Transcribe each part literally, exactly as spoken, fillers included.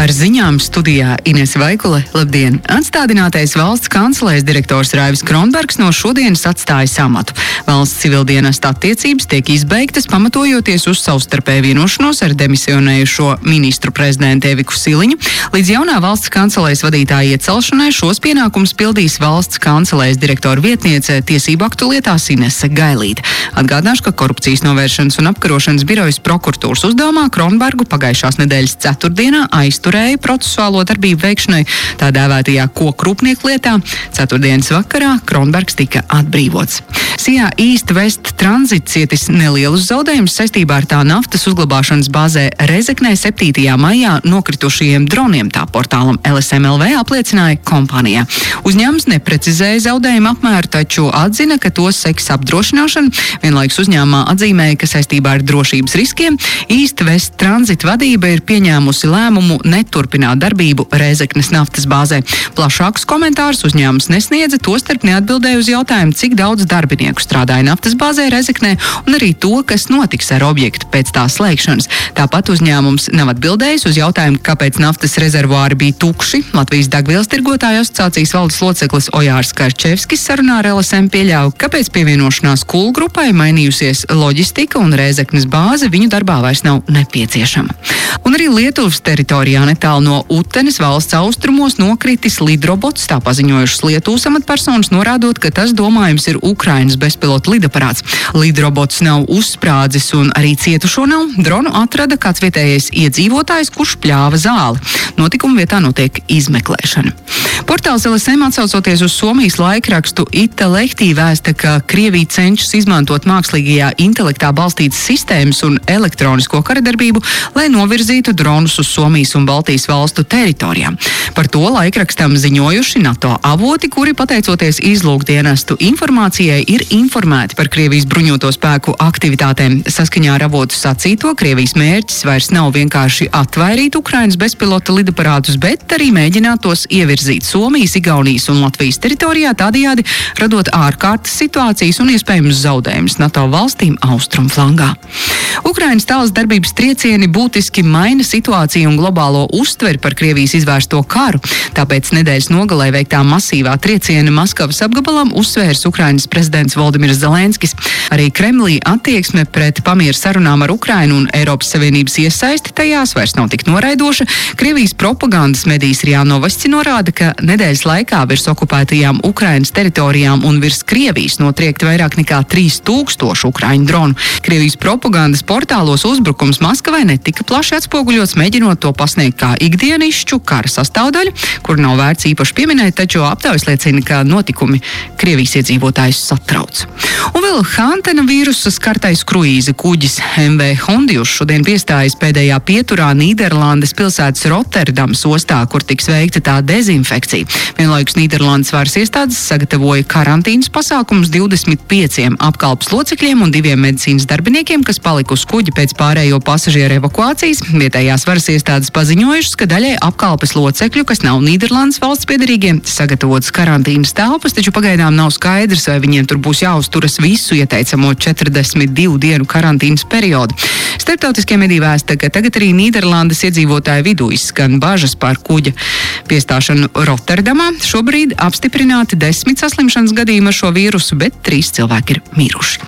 Ar ziņām studijā Inese Vaikule. Labdien! Atstādinātais valsts kancelēs direktors Raivis Kronbergs no šodienas atstājas amatu. Valsts civildienesta attiecības tiek izbeigtas, pamatojoties uz savstarpēju vienošanos ar demisionējušo ministru prezidentu Eviku Siliņu. Līdz jaunā valsts kancelēs vadītāja iecelšanai šos pienākumus pildīs valsts kancelēs direktora vietniece tiesību aktu lietās Inese Gailīte. Atgādināšu, ka korupcijas novēršanas un apkarošanas birojas prokuratūras uzdevumā Kronbergu pagājušās nedēļas ceturtdienā aizturēja procesuālo darbību veikšanai tā dēvētajā koku rūpnieku lietā. Ceturtdienas vakarā Kronbergs tika atbrīvots. Sijā East West Transit cietis nelielus zaudējumus saistībā ar tā naftas uzglabāšanas bāzē Rezeknē septītajā maijā nokritušajiem droniem, tā portālam L S M L V apliecināja kompānijā. Uzņēmums neprecizēja zaudējumu apmēru, taču atzina, ka tos seks apdrošināšana. Vienlaikus uzņēmumā atzīmēja, ka saistībā ar drošības riskiem East West Transit vadība ir pieņēmusi lēmumu neturpināt darbību Rezeknes naftas bāzē. Plašākus komentārus uzņēmums nesniedza, tostarp neatbildēja uz jautājumu, cik daudz darbinieku strādāja naftas bāzē Rezeknē un arī to, kas notiks ar objektu pēc tā slēgšanas. Tāpat uzņēmums nav atbildējis uz jautājumu, kāpēc naftas rezervuāri bija tukši. Latvijas degvielas tirgotāju asociācijas valdes loceklis Ojārs Karčevskis sarunā ar L S M pieļāva, kāpēc pievienošanās Kul grupai mainījusies loģistika un Rezeknes bāze viņu darbā vairs nav nepieciešama. Un arī Lietuvas teritorijā netālu no Utenes valsts austrumos nokritis lidrobots, tā paziņojušas Lietuvas amatpersonas, norādot, ka tas domājums ir Ukrainas bezpilota lidaparāts. Lidrobots nav uzsprādzis un arī cietušo nav. Dronu atrada kāds vietējais iedzīvotājs, kurš pļāva zāli. Notikuma vietā notiek izmeklēšana. Portāls L S M atsaucoties uz Somijas laikrakstu Ita Lehtī vēsta, ka Krievija cenšas izmantot mākslīgajā intelektā balstītas sistēmas un elektronisko karadarbību, lai novirzītu dronus uz Somijas un Baltijas valstu teritorijām. Par to laikrakstam ziņojuši NATO avoti, kuri pateicoties izlūkdienestu informācijai ir informēti par Krievijas bruņoto spēku aktivitātēm. Saskaņā ar avotu sacīto, Krievijas mērķis vairs nav vienkārši atvairīt Ukrainas bezpilota lidaparātus, bet arī mēģināt tos ievirzīt Somijas, Igaunijas un Latvijas teritorijā, tādējādi radot ārkārtas situācijas un iespējamus zaudējumus NATO valstīm austrumu flangā. Ukrainas tālas darbības triecieni būtiski maina situāciju un globālo uztveri par Krievijas izvērsto karu. Tāpēc nedēļas nogalē veiktā masīvā trieciena Maskavas apgabalam uzsvērs Ukrainas prezidents Voldimirs Zelenskis. Arī Kremlī attieksme pret pamieru sarunām ar Ukrainu un Eiropas Savienības iesaisti tajās vairs nav tik noraidoša. Krievijas propagandas medijs RIA Novosti norāda, ka nedēļas laikā virs okupētajām Ukrainas teritorijām un virs Krievijas notriekti vairāk nekā trīs tūkstoši ukraiņu dronu. Krievijas propagandas portālos uzbrukums Maskavai netika plaši atspoguļots, mēģinot to pasniegt kā ikdienišķu kara sastāvdaļu, kur nav vērts īpaši pieminēt, taču aptaujas liecina, ka notikumi Krievijas iedzīvotājus satrauc. Un vēl Hantena vīrusa skartais kruīza kuģis M V Hondius šodien piestājas pēdējā pieturā Nīderlandes pilsētas Rotterdamas ostā, kur tiks veikta tā dezinfekcija. Vienlaikus Nīderlandes varas iestādes sagatavoja karantīnas pasākumus divdesmit pieciem apkalpes locekļiem un diviem medicīnas darbiniekiem, kas palika uz kuģa pēc pārējo pasažieru evakuācijas. Vietējās varas iestādes paziņojušas, ka daļai apkalpes locekļu, kas nav Nīderlandes valsts piederīgie, sagatavotas karantīnas telpas, taču pagaidām nav skaidrs, vai viņiem tur būs jāuzturas visu ieteicamo četrdesmit divu dienu karantīnas periodu. Starptautiskie mediji vēsta, ka tagad arī Nīderlandes iedzīvotāju vidū izskan bažas par kuģa piestāšanu Rotterdamā. Šobrīd apstiprināti desmit saslimšanas gadījumi ar šo vīrusu, bet trīs cilvēki ir miruši.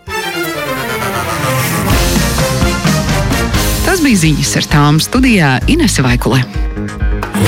Tas bija ziņas, ar tām studijā Inese Vaikule.